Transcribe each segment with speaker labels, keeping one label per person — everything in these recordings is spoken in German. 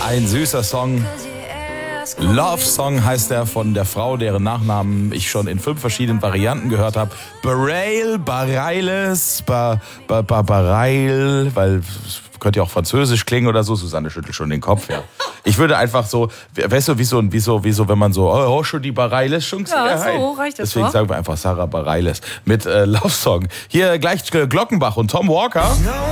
Speaker 1: Ein süßer Song. Love Song heißt er, von der Frau, deren Nachnamen ich schon in 5 verschiedenen Varianten gehört habe. Bareilles, weil könnte ja auch französisch klingen oder so. Susanne schüttelt schon den Kopf, ja. Ich würde einfach so, weißt du, wie so, wenn man so, oh, schon die Bareilles, schon
Speaker 2: ja, so reicht das.
Speaker 1: Deswegen sagen wir einfach Sarah Bareilles mit Love Song. Hier gleich Glockenbach und Tom Walker.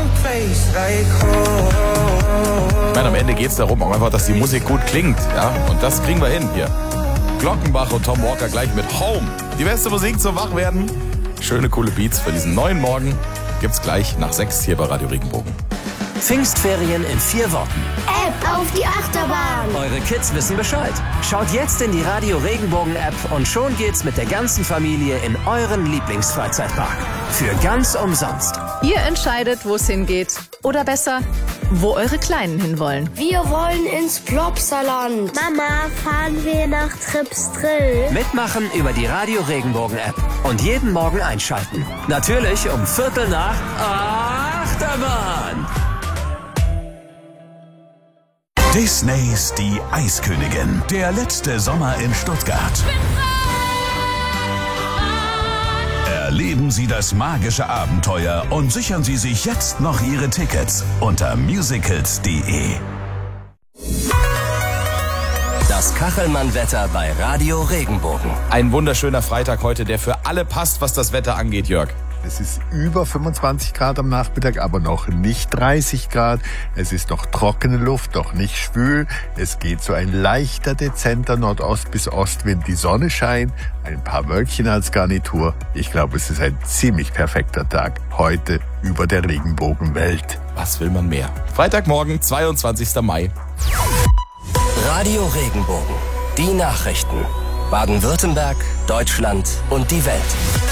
Speaker 1: Ich meine, am Ende geht es darum, auch einfach, dass die Musik gut klingt, ja. Und das kriegen wir hin hier. Glockenbach und Tom Walker gleich mit Home. Die beste Musik zum Wachwerden. Schöne, coole Beats für diesen neuen Morgen. Gibt's gleich nach 6 hier bei Radio Regenbogen.
Speaker 3: Pfingstferien in 4 Worten.
Speaker 4: App auf die Achterbahn.
Speaker 3: Eure Kids wissen Bescheid. Schaut jetzt in die Radio Regenbogen App und schon geht's mit der ganzen Familie in euren Lieblingsfreizeitpark. Für ganz umsonst.
Speaker 5: Ihr entscheidet, wo es hingeht. Oder besser, wo eure Kleinen hinwollen.
Speaker 4: Wir wollen ins Plopsaland. Mama, fahren wir nach Trips Drill?
Speaker 3: Mitmachen über die Radio Regenbogen App. Und jeden Morgen einschalten. Natürlich um 7:15 Achterbahn.
Speaker 6: Disneys Die Eiskönigin. Der letzte Sommer in Stuttgart. Erleben Sie das magische Abenteuer und sichern Sie sich jetzt noch Ihre Tickets unter musicals.de.
Speaker 3: Das Kachelmann-Wetter bei Radio Regenbogen.
Speaker 1: Ein wunderschöner Freitag heute, der für alle passt, was das Wetter angeht, Jörg.
Speaker 7: Es ist über 25 Grad am Nachmittag, aber noch nicht 30 Grad. Es ist noch trockene Luft, doch nicht schwül. Es geht so ein leichter, dezenter Nordost- bis Ostwind. Die Sonne scheint, ein paar Wölkchen als Garnitur. Ich glaube, es ist ein ziemlich perfekter Tag heute über der Regenbogenwelt.
Speaker 1: Was will man mehr? Freitagmorgen, 22. Mai.
Speaker 3: Radio Regenbogen. Die Nachrichten. Baden-Württemberg, Deutschland und die Welt.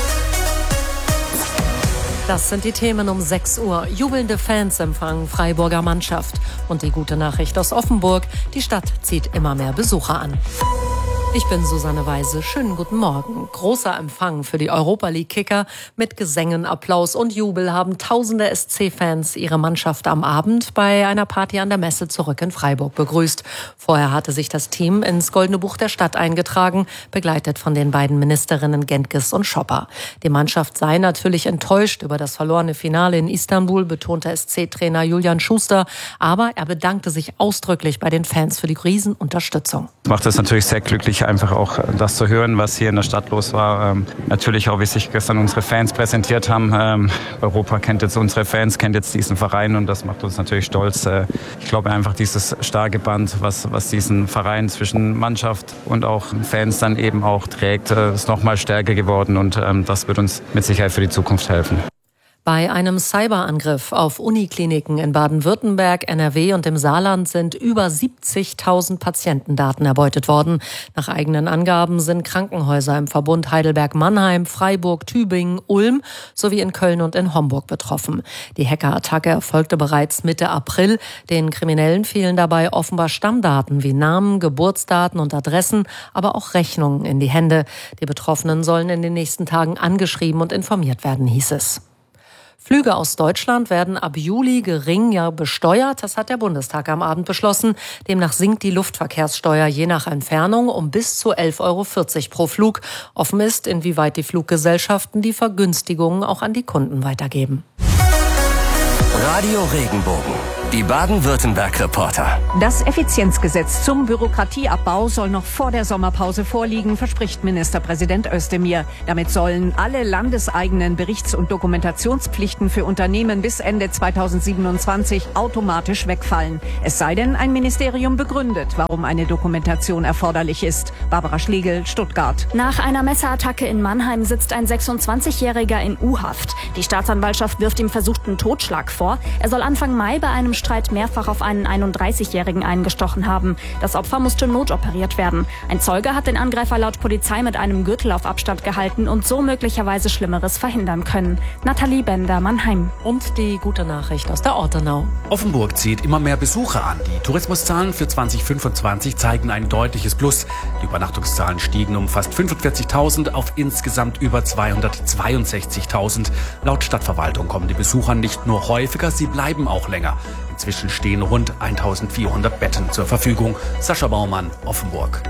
Speaker 2: Das sind die Themen um 6 Uhr. Jubelnde Fans empfangen Freiburger Mannschaft. Und die gute Nachricht aus Offenburg, die Stadt zieht immer mehr Besucher an. Ich bin Susanne Weise. Schönen guten Morgen. Großer Empfang für die Europa League Kicker. Mit Gesängen, Applaus und Jubel haben tausende SC-Fans ihre Mannschaft am Abend bei einer Party an der Messe zurück in Freiburg begrüßt. Vorher hatte sich das Team ins Goldene Buch der Stadt eingetragen, begleitet von den beiden Ministerinnen Gentges und Schopper. Die Mannschaft sei natürlich enttäuscht über das verlorene Finale in Istanbul, betonte SC-Trainer Julian Schuster. Aber er bedankte sich ausdrücklich bei den Fans für die Riesenunterstützung.
Speaker 8: Macht es natürlich sehr glücklich, einfach auch das zu hören, was hier in der Stadt los war. Natürlich auch, wie sich gestern unsere Fans präsentiert haben. Europa kennt jetzt unsere Fans, kennt jetzt diesen Verein und das macht uns natürlich stolz. Ich glaube einfach, dieses starke Band, was diesen Verein zwischen Mannschaft und auch Fans dann eben auch trägt, ist noch mal stärker geworden und das wird uns mit Sicherheit für die Zukunft helfen.
Speaker 2: Bei einem Cyberangriff auf Unikliniken in Baden-Württemberg, NRW und im Saarland sind über 70.000 Patientendaten erbeutet worden. Nach eigenen Angaben sind Krankenhäuser im Verbund Heidelberg-Mannheim, Freiburg, Tübingen, Ulm sowie in Köln und in Homburg betroffen. Die Hackerattacke erfolgte bereits Mitte April. Den Kriminellen fehlen dabei offenbar Stammdaten wie Namen, Geburtsdaten und Adressen, aber auch Rechnungen in die Hände. Die Betroffenen sollen in den nächsten Tagen angeschrieben und informiert werden, hieß es. Flüge aus Deutschland werden ab Juli geringer besteuert. Das hat der Bundestag am Abend beschlossen. Demnach sinkt die Luftverkehrssteuer je nach Entfernung um bis zu 11,40 € pro Flug. Offen ist, inwieweit die Fluggesellschaften die Vergünstigungen auch an die Kunden weitergeben.
Speaker 3: Radio Regenbogen. Die Baden-Württemberg-Reporter.
Speaker 9: Das Effizienzgesetz zum Bürokratieabbau soll noch vor der Sommerpause vorliegen, verspricht Ministerpräsident Özdemir. Damit sollen alle landeseigenen Berichts- und Dokumentationspflichten für Unternehmen bis Ende 2027 automatisch wegfallen. Es sei denn, ein Ministerium begründet, warum eine Dokumentation erforderlich ist. Barbara Schlegel, Stuttgart.
Speaker 10: Nach einer Messerattacke in Mannheim sitzt ein 26-Jähriger in U-Haft. Die Staatsanwaltschaft wirft ihm versuchten Totschlag vor. Er soll Anfang Mai bei einem Streit mehrfach auf einen 31-Jährigen eingestochen haben. Das Opfer musste notoperiert werden. Ein Zeuge hat den Angreifer laut Polizei mit einem Gürtel auf Abstand gehalten und so möglicherweise Schlimmeres verhindern können. Nathalie Bender, Mannheim.
Speaker 2: Und die gute Nachricht aus der Ortenau.
Speaker 11: Offenburg zieht immer mehr Besucher an. Die Tourismuszahlen für 2025 zeigen ein deutliches Plus. Die Übernachtungszahlen stiegen um fast 45.000 auf insgesamt über 262.000. Laut Stadtverwaltung kommen die Besucher nicht nur häufiger, sie bleiben auch länger. In Inzwischen stehen rund 1400 Betten zur Verfügung. Sascha Baumann, Offenburg.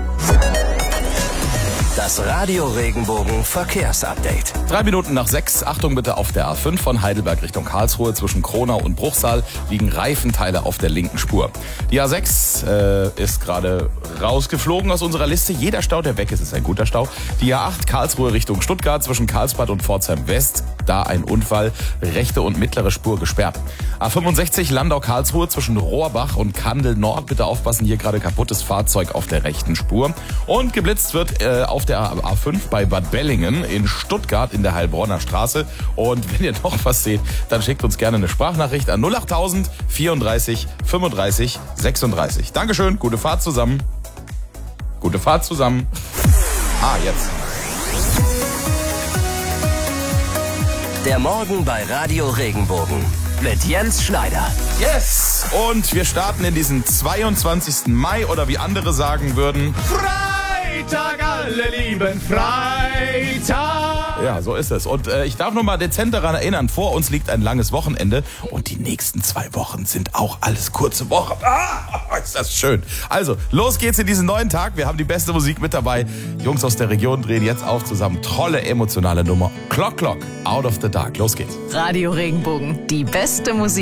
Speaker 3: Das Radio Regenbogen Verkehrsupdate.
Speaker 1: 3 Minuten nach 6. Achtung bitte, auf der A5 von Heidelberg Richtung Karlsruhe zwischen Kronau und Bruchsal liegen Reifenteile auf der linken Spur. Die A6 ist gerade rausgeflogen aus unserer Liste. Jeder Stau, der weg ist, ist ein guter Stau. Die A8 Karlsruhe Richtung Stuttgart zwischen Karlsbad und Pforzheim West. Da ein Unfall, rechte und mittlere Spur gesperrt. A65 Landau-Karlsruhe zwischen Rohrbach und Kandel Nord. Bitte aufpassen, hier gerade kaputtes Fahrzeug auf der rechten Spur. Und geblitzt wird auf der A5 bei Bad Bellingen in Stuttgart in der Heilbronner Straße. Und wenn ihr noch was seht, dann schickt uns gerne eine Sprachnachricht an 08000 34 35 36. Dankeschön, gute Fahrt zusammen. Gute Fahrt zusammen. Jetzt.
Speaker 3: Der Morgen bei Radio Regenbogen mit Jens Schneider.
Speaker 1: Yes! Und wir starten in diesen 22. Mai oder wie andere sagen würden...
Speaker 12: Freitag, alle lieben Freitag.
Speaker 1: Ja, so ist es. Und ich darf noch mal dezent daran erinnern, vor uns liegt ein langes Wochenende und die nächsten 2 Wochen sind auch alles kurze Wochen. Ist das schön. Also, los geht's in diesen neuen Tag. Wir haben die beste Musik mit dabei. Jungs aus der Region drehen jetzt auf zusammen. Tolle, emotionale Nummer. Clock, Clock, Out of the Dark. Los geht's.
Speaker 5: Radio Regenbogen, die beste Musik